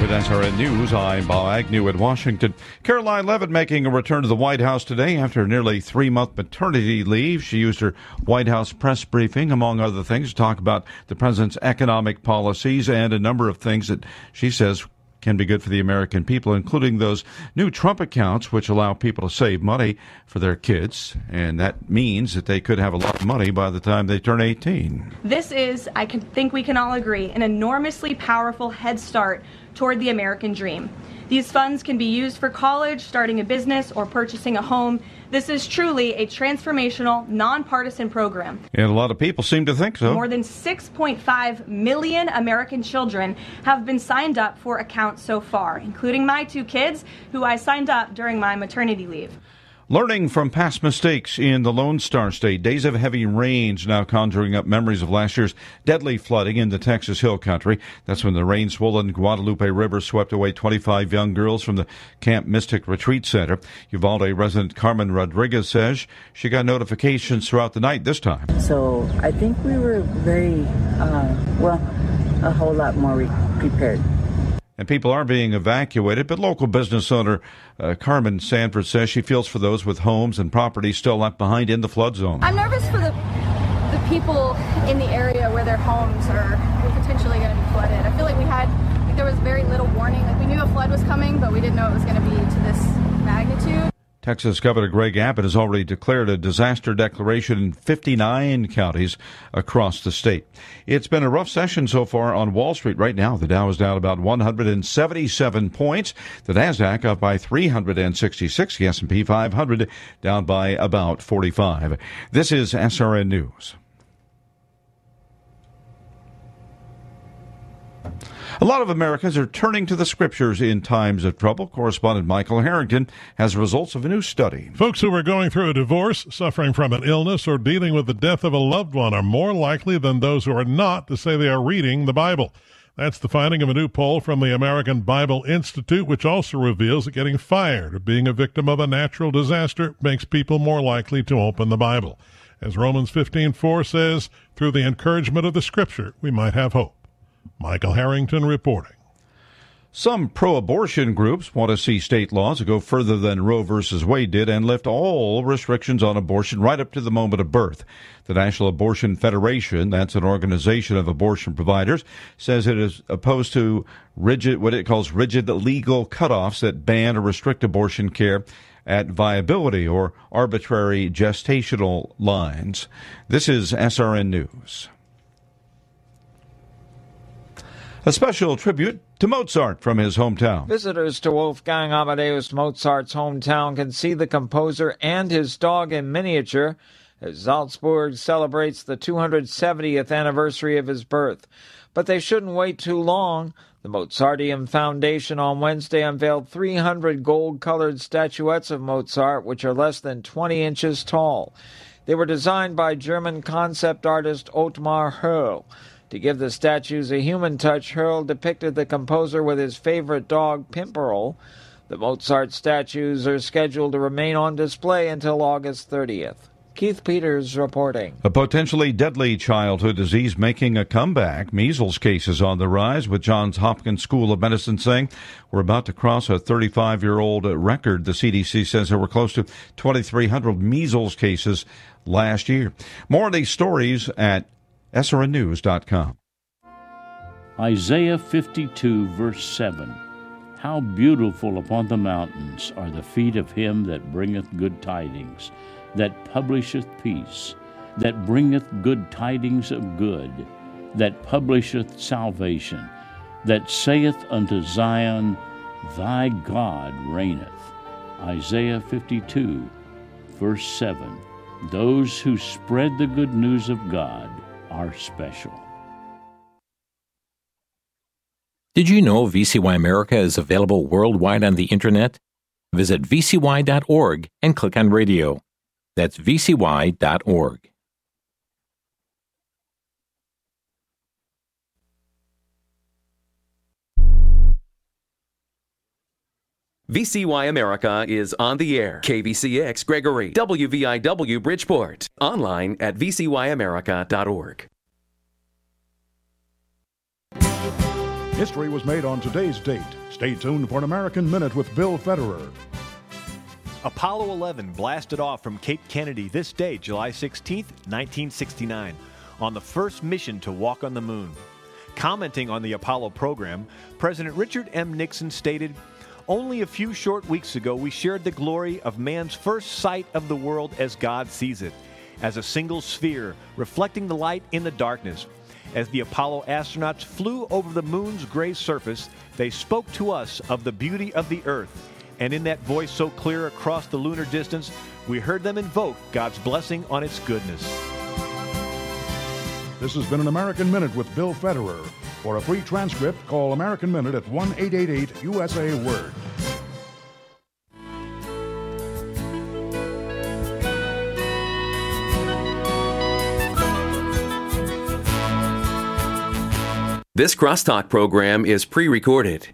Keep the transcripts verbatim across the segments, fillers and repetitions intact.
With S R N News, I'm Bob Agnew in Washington. Caroline Leavitt making a return to the White House today after a nearly three-month maternity leave. She used her White House press briefing, among other things, to talk about the president's economic policies and a number of things that she says can be good for the American people, including those new Trump accounts which allow people to save money for their kids. And that means that they could have a lot of money by the time they turn eighteen. This is, I can think we can all agree, an enormously powerful head start toward the American dream. These funds can be used for college, starting a business, or purchasing a home. This is truly a transformational, nonpartisan program. And a lot of people seem to think so. More than six point five million American children have been signed up for accounts so far, including my two kids, who I signed up during my maternity leave. Learning from past mistakes in the Lone Star State. Days of heavy rains now conjuring up memories of last year's deadly flooding in the Texas Hill Country. That's when the rain-swollen Guadalupe River swept away twenty-five young girls from the Camp Mystic Retreat Center. Uvalde resident Carmen Rodriguez says she got notifications throughout the night this time. So I think we were very, uh, well, a whole lot more re- prepared. And people are being evacuated, but local business owner uh, Carmen Sanford says she feels for those with homes and properties still left behind in the flood zone. I'm nervous for the the people in the area where their homes are potentially going to be flooded. I feel like we had, like there was very little warning. Like we knew a flood was coming, but we didn't know it was going to be to this magnitude. Texas Governor Greg Abbott has already declared a disaster declaration in fifty-nine counties across the state. It's been a rough session so far on Wall Street. Right now, the Dow is down about one hundred seventy-seven points. The Nasdaq up by three hundred sixty-six. The S and P five hundred down by about forty-five. This is S R N News. A lot of Americans are turning to the scriptures in times of trouble. Correspondent Michael Harrington has results of a new study. Folks who are going through a divorce, suffering from an illness, or dealing with the death of a loved one are more likely than those who are not to say they are reading the Bible. That's the finding of a new poll from the American Bible Institute, which also reveals that getting fired or being a victim of a natural disaster makes people more likely to open the Bible. As Romans fifteen four says, through the encouragement of the Scripture, we might have hope. Michael Harrington reporting. Some pro-abortion groups want to see state laws go further than Roe versus Wade did and lift all restrictions on abortion right up to the moment of birth. The National Abortion Federation, that's an organization of abortion providers, says it is opposed to rigid, what it calls rigid legal cutoffs that ban or restrict abortion care at viability or arbitrary gestational lines. This is S R N News. A special tribute to Mozart from his hometown. Visitors to Wolfgang Amadeus Mozart's hometown can see the composer and his dog in miniature as Salzburg celebrates the two hundred seventieth anniversary of his birth. But they shouldn't wait too long. The Mozarteum Foundation on Wednesday unveiled three hundred gold-colored statuettes of Mozart, which are less than twenty inches tall. They were designed by German concept artist Ottmar Hörl. To give the statues a human touch, Hurl depicted the composer with his favorite dog, Pimperl. The Mozart statues are scheduled to remain on display until August thirtieth. Keith Peters reporting. A potentially deadly childhood disease making a comeback. Measles cases on the rise, with Johns Hopkins School of Medicine saying we're about to cross a thirty-five-year-old record. The C D C says there were close to twenty-three hundred measles cases last year. More of these stories at S R N news dot com. Isaiah fifty-two, verse seven. How beautiful upon the mountains are the feet of him that bringeth good tidings, that publisheth peace, that bringeth good tidings of good, that publisheth salvation, that saith unto Zion, Thy God reigneth. Isaiah fifty-two, verse seven. Those who spread the good news of God are special. Did you know V C Y America is available worldwide on the Internet? Visit V C Y dot org and click on radio. That's V C Y dot org. V C Y America is on the air. K V C X Gregory, W V I W Bridgeport. Online at V C Y America dot org. History was made on today's date. Stay tuned for an American Minute with Bill Federer. Apollo eleven blasted off from Cape Kennedy this day, July sixteenth, nineteen sixty-nine, on the first mission to walk on the moon. Commenting on the Apollo program, President Richard M. Nixon stated, "Only a few short weeks ago we shared the glory of man's first sight of the world as God sees it, as a single sphere reflecting the light in the darkness. As the Apollo astronauts flew over the moon's gray surface, they spoke to us of the beauty of the Earth. And in that voice so clear across the lunar distance, we heard them invoke God's blessing on its goodness." This has been an American Minute with Bill Federer. For a free transcript, call American Minute at one eight eight eight U S A Word. This Crosstalk program is pre-recorded.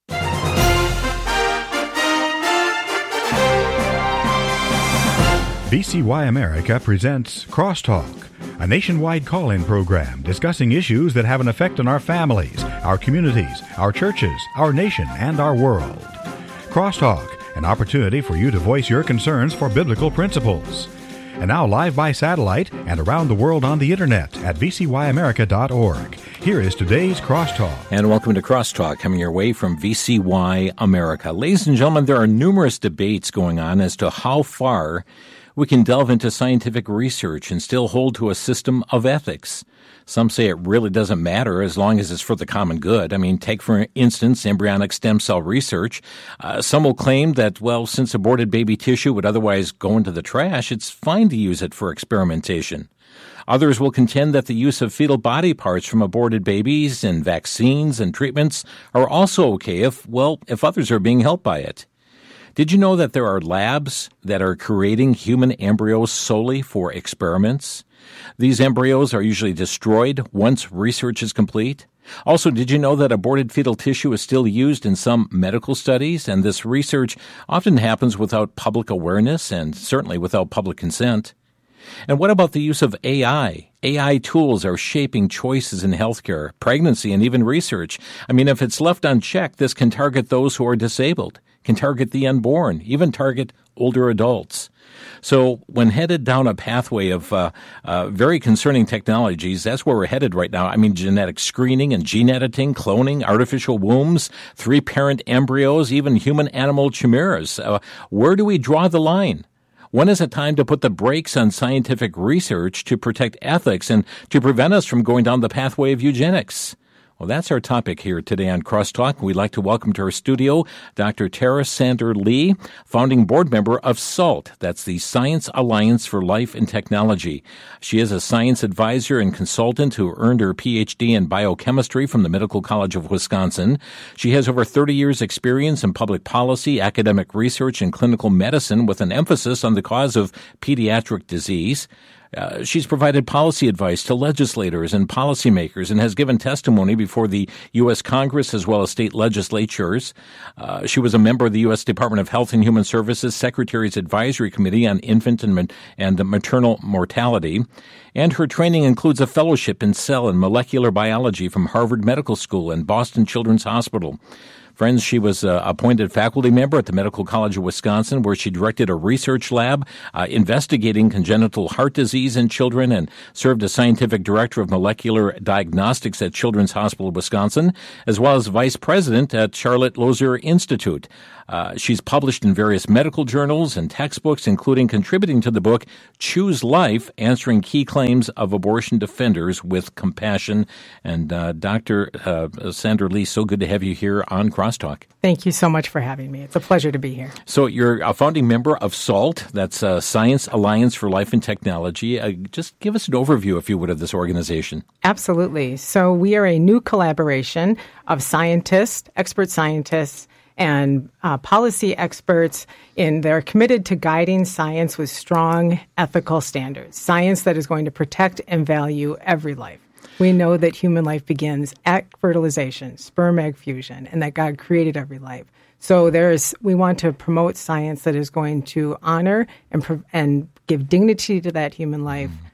V C Y America presents Crosstalk, a nationwide call-in program discussing issues that have an effect on our families, our communities, our churches, our nation, and our world. Crosstalk, an opportunity for you to voice your concerns for biblical principles. And now live by satellite and around the world on the internet at v c y america dot org. Here is today's Crosstalk. And welcome to Crosstalk, coming your way from V C Y America. Ladies and gentlemen, there are numerous debates going on as to how far we can delve into scientific research and still hold to a system of ethics. Some say it really doesn't matter as long as it's for the common good. I mean, take, for instance, embryonic stem cell research. Uh, some will claim that, well, since aborted baby tissue would otherwise go into the trash, it's fine to use it for experimentation. Others will contend that the use of fetal body parts from aborted babies in vaccines and treatments are also okay if, well, if others are being helped by it. Did you know that there are labs that are creating human embryos solely for experiments? These embryos are usually destroyed once research is complete. Also, did you know that aborted fetal tissue is still used in some medical studies, and this research often happens without public awareness and certainly without public consent? And what about the use of A I? A I tools are shaping choices in healthcare, pregnancy, and even research. I mean, if it's left unchecked, this can target those who are disabled, can target the unborn, even target older adults. So when headed down a pathway of uh, uh, very concerning technologies, that's where we're headed right now. I mean, genetic screening and gene editing, cloning, artificial wombs, three-parent embryos, even human-animal chimeras. Uh, where do we draw the line? When is it time to put the brakes on scientific research to protect ethics and to prevent us from going down the pathway of eugenics? Well, that's our topic here today on Crosstalk. We'd like to welcome to our studio Doctor Tara Sander-Lee, founding board member of SALT. That's the Science Alliance for Life and Technology. She is a science advisor and consultant who earned her P H D in biochemistry from the Medical College of Wisconsin. She has over thirty years experience in public policy, academic research, and clinical medicine with an emphasis on the cause of pediatric disease. Uh, she's provided policy advice to legislators and policymakers and has given testimony before the U S Congress as well as state legislatures. Uh, she was a member of the U S Department of Health and Human Services Secretary's Advisory Committee on Infant and, and Maternal Mortality. And her training includes a fellowship in cell and molecular biology from Harvard Medical School and Boston Children's Hospital. Friends, she was uh, appointed faculty member at the Medical College of Wisconsin, where she directed a research lab uh, investigating congenital heart disease in children and served as scientific director of molecular diagnostics at Children's Hospital of Wisconsin, as well as vice president at Charlotte Lozier Institute. Uh, she's published in various medical journals and textbooks, including contributing to the book Choose Life, Answering Key Claims of Abortion Defenders with Compassion. And uh, Doctor Uh, Sander-Lee, so good to have you here on Crosstalk. Thank you so much for having me. It's a pleasure to be here. So you're a founding member of SALT, that's uh, Science Alliance for Life and Technology. Uh, just give us an overview, if you would, of this organization. Absolutely. So we are a new collaboration of scientists, expert scientists, and uh, policy experts in they're committed to guiding science with strong ethical standards, science that is going to protect and value every life. We know that human life begins at fertilization, sperm egg fusion, and that God created every life. So there's we want to promote science that is going to honor and and give dignity to that human life,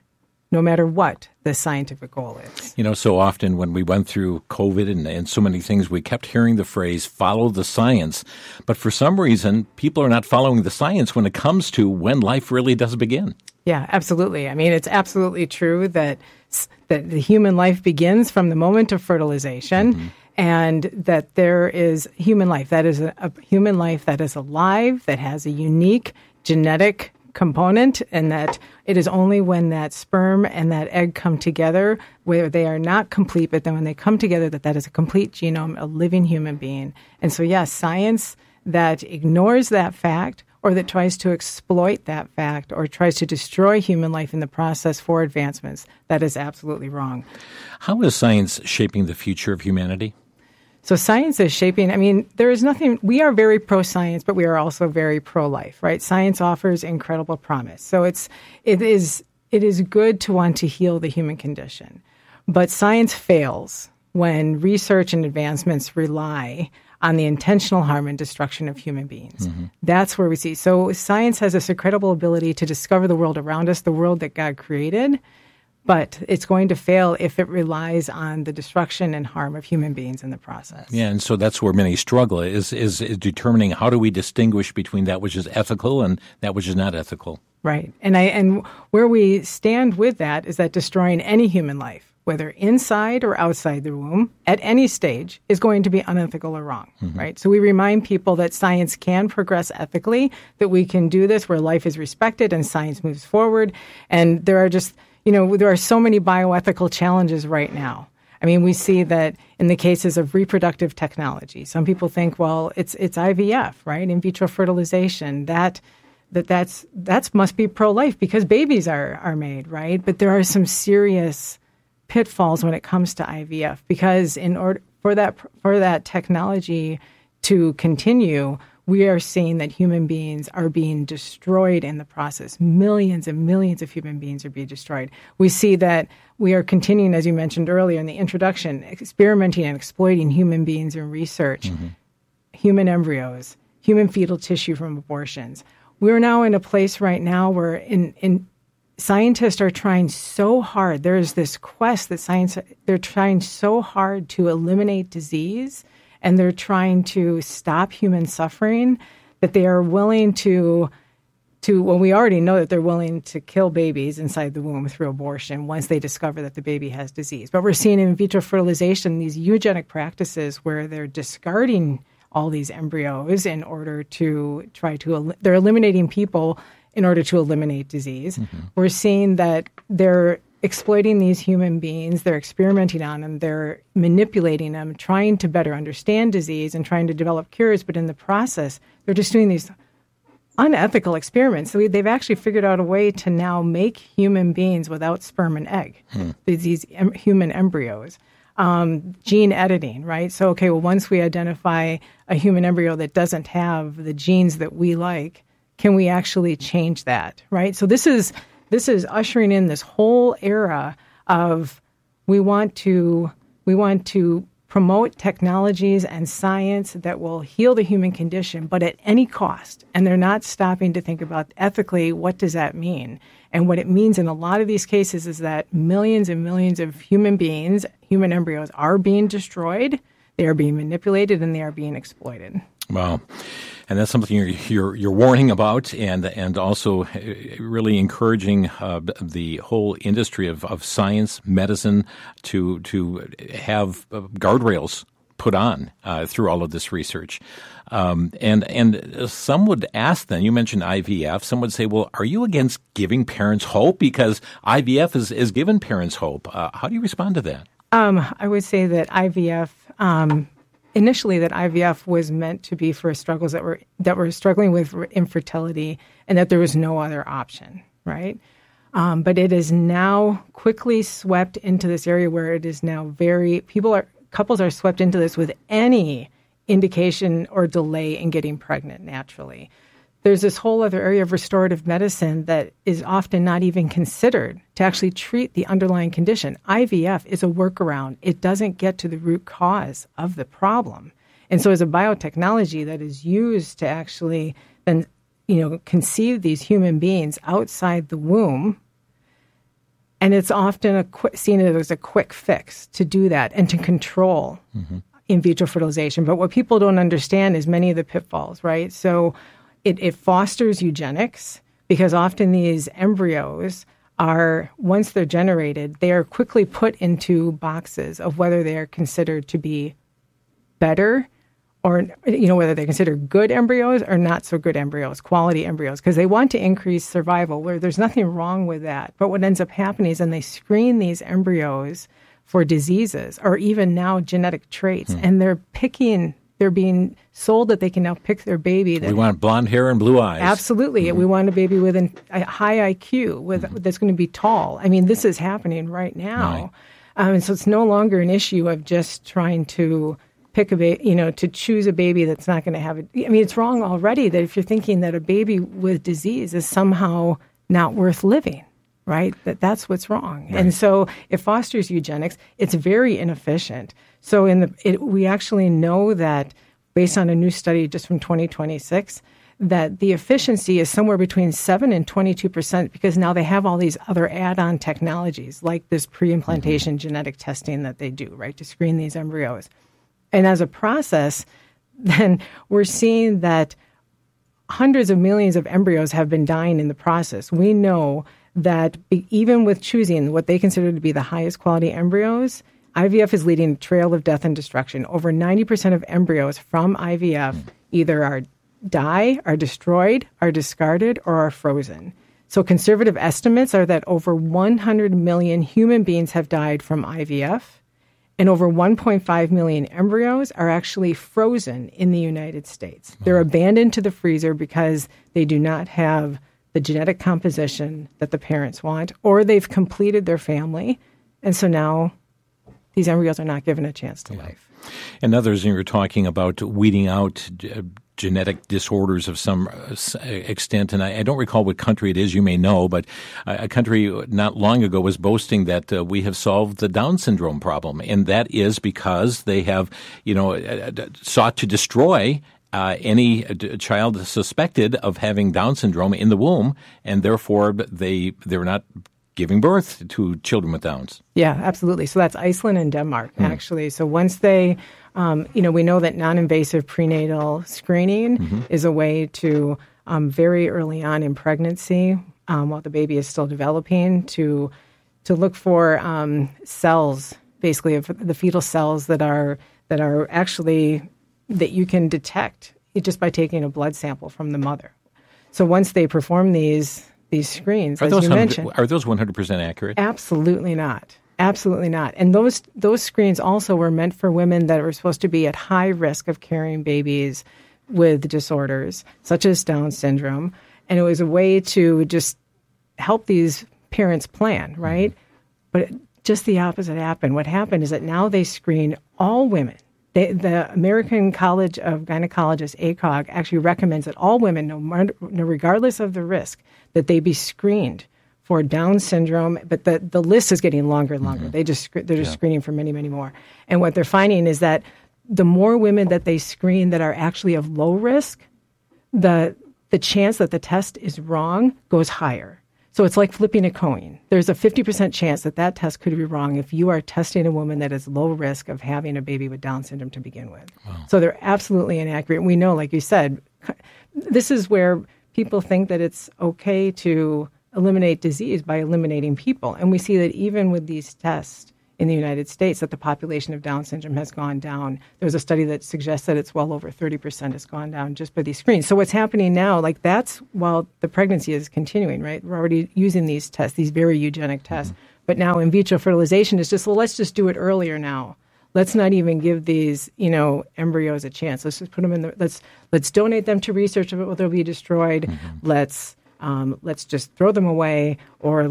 no matter what the scientific goal is. You know, so often when we went through COVID and, and so many things, we kept hearing the phrase, follow the science. But for some reason, people are not following the science when it comes to when life really does begin. Yeah, absolutely. I mean, it's absolutely true that that the human life begins from the moment of fertilization, mm-hmm. and that there is human life. That is a, a human life that is alive, that has a unique genetic component, and that it is only when that sperm and that egg come together, where they are not complete, but then when they come together, that that is a complete genome, a living human being. And so, yes, science that ignores that fact, or that tries to exploit that fact, or tries to destroy human life in the process for advancements, that is absolutely wrong. How is science shaping the future of humanity? So science is shaping, I mean, there is nothing, we are very pro-science, but we are also very pro-life, right? Science offers incredible promise. So it's, it is, it is good to want to heal the human condition. But science fails when research and advancements rely on the intentional harm and destruction of human beings. Mm-hmm. That's where we see. So science has this incredible ability to discover the world around us, the world that God created, but it's going to fail if it relies on the destruction and harm of human beings in the process. Yeah, and so that's where many struggle, is, is, is determining how do we distinguish between that which is ethical and that which is not ethical. Right. And I and where we stand with that is that destroying any human life, whether inside or outside the womb, at any stage, is going to be unethical or wrong, mm-hmm. right? So we remind people that science can progress ethically, that we can do this where life is respected and science moves forward. And there are just, you know, there are so many bioethical challenges right now. I mean, we see that in the cases of reproductive technology, some people think, well, it's it's I V F, right? In vitro fertilization, that that that's that's must be pro-life because babies are are made, right? But there are some serious pitfalls when it comes to I V F, because in order for that for that technology to continue, we are seeing that human beings are being destroyed in the process. Millions and millions of human beings are being destroyed. We see that we are continuing, as you mentioned earlier in the introduction, experimenting and exploiting human beings in research, mm-hmm. human embryos, human fetal tissue from abortions. We're now in a place right now where in in scientists are trying so hard. There is this quest that science, they're trying so hard to eliminate disease, and they're trying to stop human suffering, that they are willing to, to well, we already know that they're willing to kill babies inside the womb through abortion once they discover that the baby has disease. But we're seeing in vitro fertilization these eugenic practices where they're discarding all these embryos in order to try to, they're eliminating people in order to eliminate disease. Mm-hmm. We're seeing that they're exploiting these human beings, they're experimenting on them, they're manipulating them, trying to better understand disease and trying to develop cures, but in the process, they're just doing these unethical experiments. So they've actually figured out a way to now make human beings without sperm and egg, hmm. these, these em- human embryos. Um, gene editing, right? So, okay, well, once we identify a human embryo that doesn't have the genes that we like, can we actually change that, right? So this is this is ushering in this whole era of we want to we want to promote technologies and science that will heal the human condition, but at any cost. And they're not stopping to think about ethically, what does that mean? And what it means in a lot of these cases is that millions and millions of human beings, human embryos, are being destroyed, they are being manipulated, and they are being exploited. Wow. And that's something you're, you're, you're warning about, and and also really encouraging uh, the whole industry of, of science, medicine, to to have guardrails put on uh, through all of this research. Um, and and some would ask then, you mentioned I V F, some would say, well, are you against giving parents hope? Because I V F is, is given parents hope. Uh, how do you respond to that? Um, I would say that I V F... Um, Initially, that I V F was meant to be for struggles that were that were struggling with infertility, and that there was no other option, right? Um, but it is now quickly swept into this area where it is now very people are couples are swept into this with any indication or delay in getting pregnant naturally. There's this whole other area of restorative medicine that is often not even considered to actually treat the underlying condition. I V F is a workaround. It doesn't get to the root cause of the problem. And so as a biotechnology that is used to actually then, you know, conceive these human beings outside the womb And it's often a qu- seen as a quick fix to do that and to control mm-hmm. in vitro fertilization. But what people don't understand is many of the pitfalls, right? So it, it fosters eugenics because often these embryos are, once they're generated, they are quickly put into boxes of whether they are considered to be better or, you know, whether they're considered good embryos or not so good embryos, quality embryos, because they want to increase survival, where there's nothing wrong with that. But what ends up happening is then they screen these embryos for diseases or even now genetic traits, hmm. and they're picking, they're being sold that they can now pick their baby. That, we want blonde hair and blue eyes. Absolutely. Mm-hmm. We want a baby with an, a high I Q, with mm-hmm. that's going to be tall. I mean, this is happening right now. Right. Um, and so it's no longer an issue of just trying to pick a baby, you know, to choose a baby that's not going to have it. I mean, it's wrong already that if you're thinking that a baby with disease is somehow not worth living, right? That that's what's wrong. Right. And so it fosters eugenics. It's very inefficient. So in the it, we actually know that based on a new study just from twenty twenty-six, that the efficiency is somewhere between seven and twenty-two percent because now they have all these other add-on technologies like this pre-implantation mm-hmm. genetic testing that they do, right, to screen these embryos. And as a process, then we're seeing that hundreds of millions of embryos have been dying in the process. We know that even with choosing what they consider to be the highest quality embryos, I V F is leading a trail of death and destruction. Over ninety percent of embryos from I V F either are die, are destroyed, are discarded, or are frozen. So conservative estimates are that over one hundred million human beings have died from I V F, and over one point five million embryos are actually frozen in the United States. They're abandoned to the freezer because they do not have the genetic composition that the parents want, or they've completed their family, and so now these embryos are not given a chance to yeah. life. And others, you were talking about weeding out uh, genetic disorders of some uh, extent, and I, I don't recall what country it is, you may know, but a, a country not long ago was boasting that uh, we have solved the Down syndrome problem, and that is because they have, you know, uh, sought to destroy Uh, any uh, child suspected of having Down syndrome in the womb, and therefore they they're not giving birth to children with Downs. Yeah, absolutely. So that's Iceland and Denmark, mm. actually. So once they, um, you know, we know that non-invasive prenatal screening mm-hmm. is a way to um, very early on in pregnancy, um, while the baby is still developing, to to look for um, cells, basically of the fetal cells that are that are actually that you can detect just by taking a blood sample from the mother. So once they perform these these screens, are as those you mentioned, are those one hundred percent accurate? Absolutely not. Absolutely not. And those those screens also were meant for women that were supposed to be at high risk of carrying babies with disorders such as Down syndrome. And it was a way to just help these parents plan, right? Mm-hmm. But just the opposite happened. What happened is that now they screen all women. They, the American College of Gynecologists, A C O G, actually recommends that all women, no, no regardless of the risk, that they be screened for Down syndrome. But the, the list is getting longer and longer. Mm-hmm. They just they're just yeah. screening for many, many more. And what they're finding is that the more women that they screen that are actually of low risk, the the chance that the test is wrong goes higher. So it's like flipping a coin. There's a fifty percent chance that that test could be wrong if you are testing a woman that is low risk of having a baby with Down syndrome to begin with. Wow. So they're absolutely inaccurate. We know, like you said, this is where people think that it's okay to eliminate disease by eliminating people. And we see that even with these tests in the United States, that the population of Down syndrome has gone down. There's a study that suggests that it's well over thirty percent has gone down just by these screens. So what's happening now, like that's while the pregnancy is continuing, right? We're already using these tests, these very eugenic tests. Mm-hmm. But now in vitro fertilization is just, well, let's just do it earlier now. Let's not even give these, you know, embryos a chance. Let's just put them in the, let's, let's donate them to research of it, they'll be destroyed. Mm-hmm. Let's, um, let's just throw them away, or